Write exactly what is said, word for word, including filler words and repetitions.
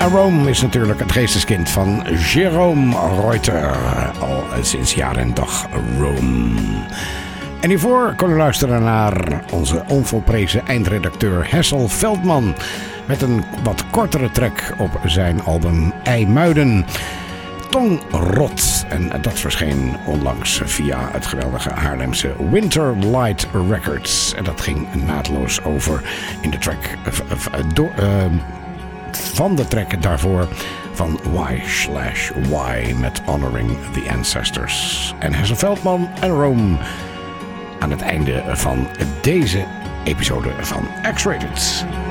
En Rome is natuurlijk het geesteskind van Jérôme Reuter. Al sinds jaar en dag Rome. En hiervoor kon u luisteren naar onze onvolprezen eindredacteur Hessel Veldman. Met een wat kortere track op zijn album IJmuiden. Tongrot. En dat verscheen onlangs via het geweldige Haarlemse Winterlight Records. En dat ging naadloos over in de track uh, do, uh, van de track daarvoor van Why slash Why met Honoring the Ancestors. En Hessel Veldman en Rome aan het einde van deze episode van X-Rated.